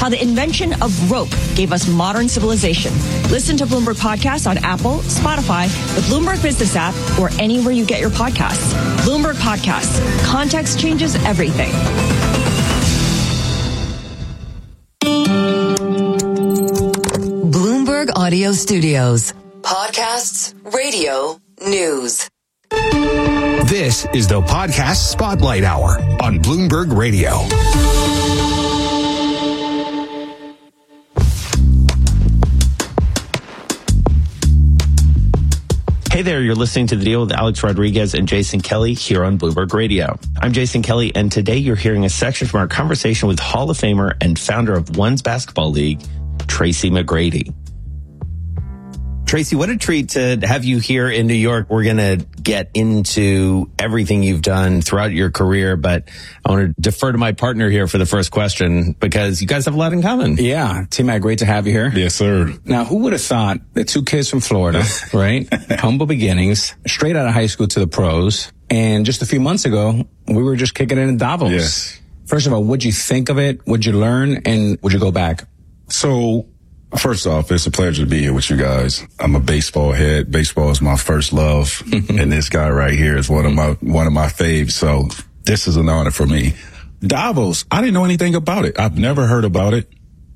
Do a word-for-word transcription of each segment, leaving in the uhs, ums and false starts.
how the invention of rope gave us modern civilization. Listen to Bloomberg Podcasts on Apple, Spotify, the Bloomberg Business app, or anywhere you get your podcasts. Bloomberg Podcasts. Context changes everything. Bloomberg Audio Studios. Podcasts, radio, news. This is the Podcast Spotlight Hour on Bloomberg Radio. Hey there, you're listening to The Deal with Alex Rodriguez and Jason Kelly here on Bloomberg Radio. I'm Jason Kelly, and today you're hearing a section from our conversation with Hall of Famer and founder of One's Basketball League, Tracy McGrady. Tracy, what a treat to have you here in New York. We're going to get into everything you've done throughout your career, but I want to defer to my partner here for the first question because you guys have a lot in common. Yeah. T-Mac, great to have you here. Yes, sir. Now, who would have thought that two kids from Florida, right? Humble beginnings, straight out of high school to the pros. And just a few months ago, we were just kicking it in Davos. Yes. First of all, what'd you think of it? What'd you learn? And would you go back? So, first off, it's a pleasure to be here with you guys. I'm a baseball head. Baseball is my first love. And this guy right here is one of my, one of my faves. So this is an honor for me. Davos, I didn't know anything about it. I've never heard about it.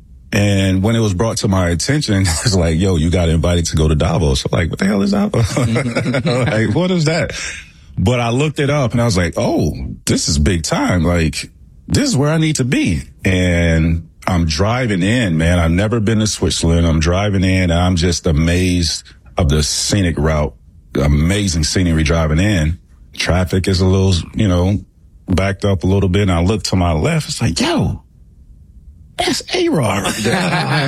And when it was brought to my attention, it's like, yo, you got invited to go to Davos. I'm like, what the hell is Davos? Like, what is that? But I looked it up and I was like, oh, this is big time. Like, this is where I need to be. And I'm driving in, man. I've never been to Switzerland. I'm driving in and I'm just amazed of the scenic route. Amazing scenery driving in. Traffic is a little, you know, backed up a little bit. And I look to my left. It's like, yo, that's A-Rod right there.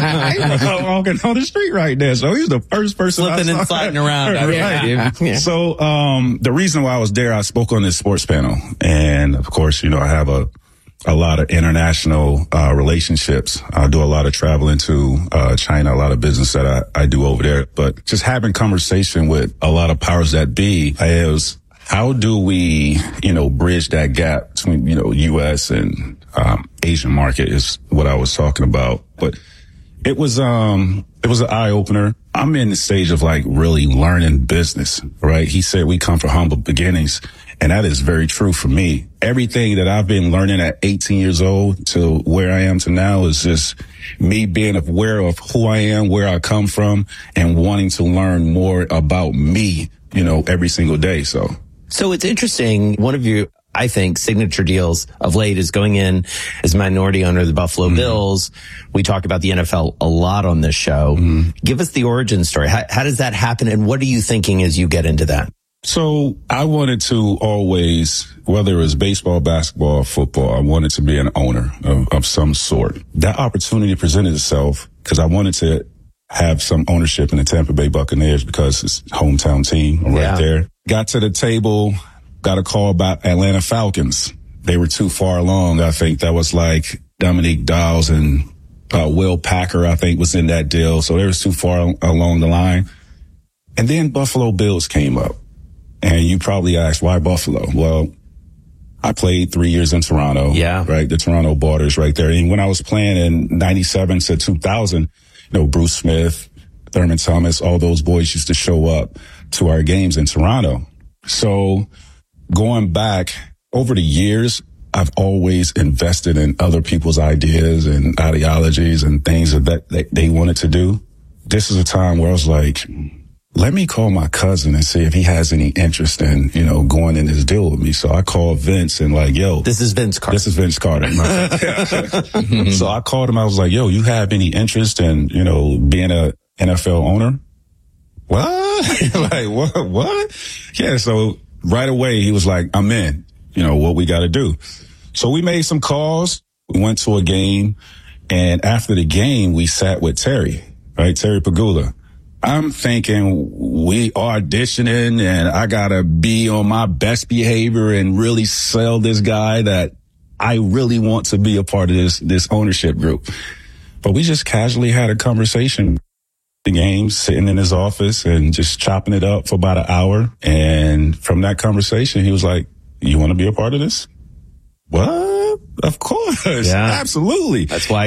A-Rod walking on the street right there. So he's the first person Flipping I saw. and sliding around. Right. Yeah. Yeah. So, um, the reason why I was there, I spoke on this sports panel. And of course, you know, I have a, a lot of international uh relationships. I do a lot of traveling to uh China, a lot of business that I, I do over there. But just having conversation with a lot of powers that be, I was, how do we, you know, bridge that gap between, you know, U S and um Asian market is what I was talking about. But it was um it was an eye opener. I'm in the stage of like really learning business, right? He said we come from humble beginnings. And that is very true for me. Everything that I've been learning at eighteen years old to where I am to now is just me being aware of who I am, where I come from, and wanting to learn more about me, you know, every single day. So, so it's interesting. One of your, I think, signature deals of late is going in as a minority owner of the Buffalo mm-hmm. Bills. We talk about the N F L a lot on this show. Mm-hmm. Give us the origin story. How, how does that happen? And what are you thinking as you get into that? So I wanted to always, whether it was baseball, basketball, or football, I wanted to be an owner of, of some sort. That opportunity presented itself because I wanted to have some ownership in the Tampa Bay Buccaneers because it's hometown team right yeah. there. Got to the table, got a call about Atlanta Falcons. They were too far along. I think that was like Dominique Dawes and uh, Will Packer, I think, was in that deal. So they was too far along the line. And then Buffalo Bills came up. And you probably asked, why Buffalo? Well, I played three years in Toronto. Yeah. Right. The Toronto border's right there. And when I was playing in ninety-seven to two thousand, you know, Bruce Smith, Thurman Thomas, all those boys used to show up to our games in Toronto. So going back over the years, I've always invested in other people's ideas and ideologies and things that, that they wanted to do. This is a time where I was like, let me call my cousin and see if he has any interest in, you know, going in this deal with me. So I called Vince and like, yo. This is Vince Carter. This is Vince Carter. So I called him. I was like, yo, you have any interest in, you know, being a N F L owner? What? Like, what? What? Yeah. So right away, he was like, I'm in. You know, what we got to do. So we made some calls. We went to a game. And after the game, we sat with Terry, right? Terry Pegula. I'm thinking we auditioning and I gotta be on my best behavior and really sell this guy that I really want to be a part of this, this ownership group. But we just casually had a conversation, the game, sitting in his office and just chopping it up for about an hour. And from that conversation, he was like, you want to be a part of this? What? Of course. Yeah. Absolutely. That's why